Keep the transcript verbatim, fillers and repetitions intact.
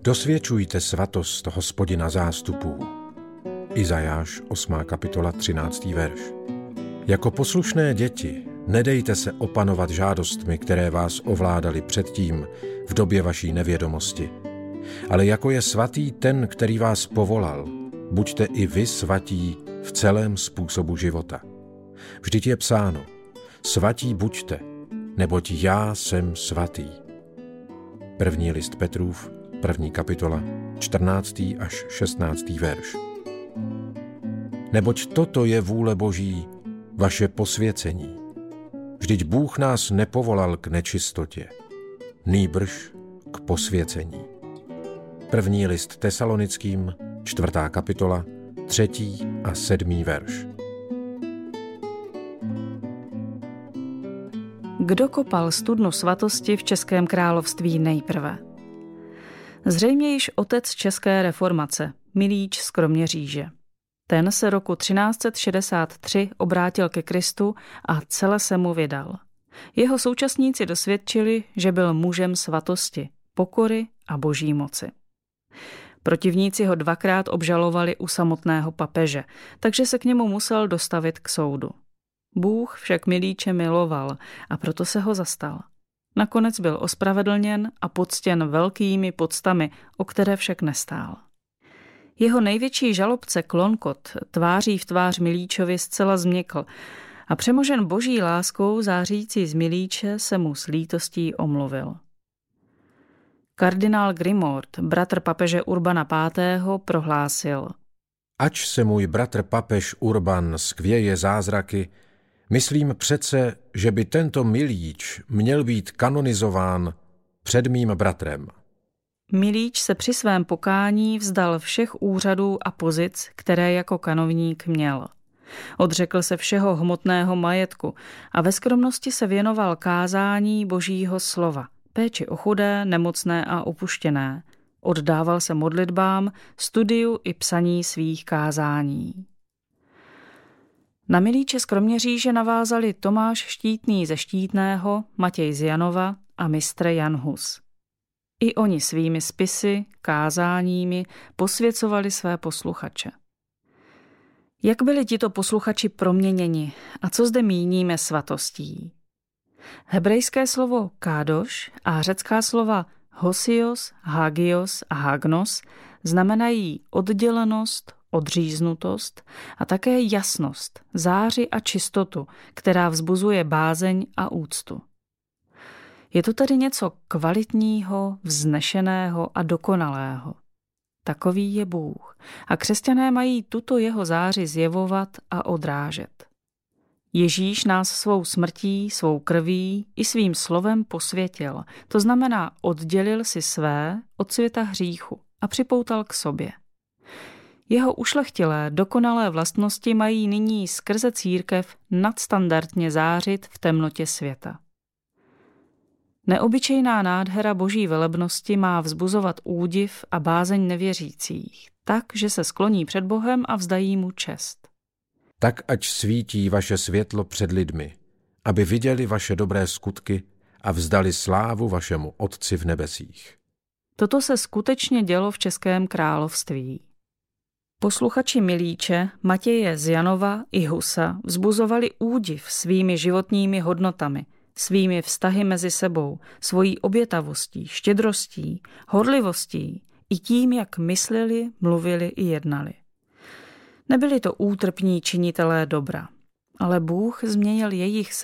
Dosvědčujte svatost Hospodina zástupů. Izajáš, osmá kapitola, třináctý verš. Jako poslušné děti nedejte se opanovat žádostmi, které vás ovládaly předtím v době vaší nevědomosti. Ale jako je svatý ten, který vás povolal, buďte i vy svatí v celém způsobu života. Vždyť je psáno, svatí buďte, neboť já jsem svatý. První list Petrův, první kapitola, čtrnáctý až šestnáctý verš. Neboť toto je vůle Boží, vaše posvěcení. Vždyť Bůh nás nepovolal k nečistotě, nýbrž k posvěcení. První list Tesalonickým, čtvrtá kapitola, třetí a sedmý verš. Kdo kopal studnu svatosti v Českém království nejprve? Zřejmě již otec české reformace, Milíč z Kroměříže. Ten se roku třináct set šedesát tři obrátil ke Kristu a celé se mu vydal. Jeho současníci dosvědčili, že byl mužem svatosti, pokory a boží moci. Protivníci ho dvakrát obžalovali u samotného papeže, takže se k němu musel dostavit k soudu. Bůh však Milíče miloval a proto se ho zastal. Nakonec byl ospravedlněn a poctěn velkými poctami, o které však nestál. Jeho největší žalobce Klonkot tváří v tvář Milíčovi zcela změkl a přemožen boží láskou zářící z Milíče se mu s lítostí omluvil. Kardinál Grimord, bratr papeže Urbana pátého., prohlásil: Ač se můj bratr papež Urban skvěje zázraky, myslím přece, že by tento Milíč měl být kanonizován před mým bratrem. Milíč se při svém pokání vzdal všech úřadů a pozic, které jako kanovník měl. Odřekl se všeho hmotného majetku a ve skromnosti se věnoval kázání božího slova, péči o chudé, nemocné a opuštěné. Oddával se modlitbám, studiu i psaní svých kázání. Na Milíče z Kroměříže navázali Tomáš Štítný ze Štítného, Matěj z Janova a mistr Jan Hus. I oni svými spisy, kázáními posvěcovali své posluchače. Jak byli tito posluchači proměněni a co zde míníme svatostí? Hebrejské slovo kádoš a řecká slova hosios, hagios a hagnos znamenají oddělenost, odříznutost a také jasnost, záři a čistotu, která vzbuzuje bázeň a úctu. Je to tedy něco kvalitního, vznešeného a dokonalého. Takový je Bůh a křesťané mají tuto jeho záři zjevovat a odrážet. Ježíš nás svou smrtí, svou krví i svým slovem posvětil, to znamená oddělil si své od světa hříchu a připoutal k sobě. Jeho ušlechtilé, dokonalé vlastnosti mají nyní skrze církev nadstandardně zářit v temnotě světa. Neobyčejná nádhera boží velebnosti má vzbuzovat údiv a bázeň nevěřících, tak, že se skloní před Bohem a vzdají mu čest. Tak ať svítí vaše světlo před lidmi, aby viděli vaše dobré skutky a vzdali slávu vašemu Otci v nebesích. Toto se skutečně dělo v Českém království. Posluchači Milíče, Matěje z Janova i Husa vzbuzovali údiv svými životními hodnotami, svými vztahy mezi sebou, svojí obětavostí, štědrostí, horlivostí i tím, jak mysleli, mluvili i jednali. Nebyli to útrpní činitelé dobra, ale Bůh změnil jejich